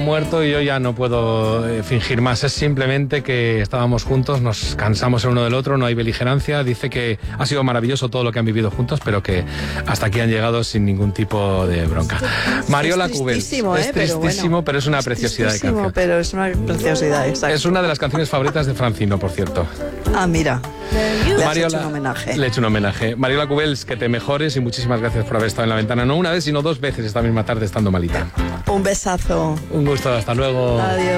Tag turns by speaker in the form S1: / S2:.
S1: muerto y yo ya no puedo fingir más. Es simplemente que estábamos juntos, nos cansamos el uno del otro, no hay beligerancia. Dice que ha sido maravilloso todo lo que han vivido juntos, pero que hasta aquí han llegado sin ningún tipo de bronca. Mariola Cubel. Es tristísimo, pero es una preciosidad de canción.
S2: Pero es una preciosidad, exacto.
S1: Es una de las canciones favoritas de Francino, por cierto.
S2: Ah, mira. Le has
S1: Mariola,
S2: hecho un homenaje.
S1: Le he hecho un homenaje. Mariola Cubels, que te mejores y muchísimas gracias por haber estado en La Ventana. No una vez, sino 2 veces esta misma tarde estando malita.
S2: Un besazo.
S1: Un gusto, hasta luego.
S2: Adiós.